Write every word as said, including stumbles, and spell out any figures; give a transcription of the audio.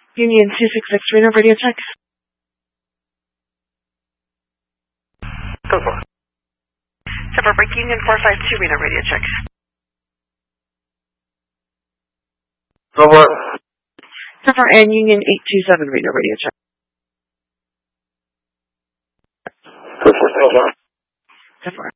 Union two six six Reno radio check. Go for it. Separate break Union four five two Reno radio check. Go for it. Separate and Union eight two seven Reno radio check. Go for it. Go for it. Separate.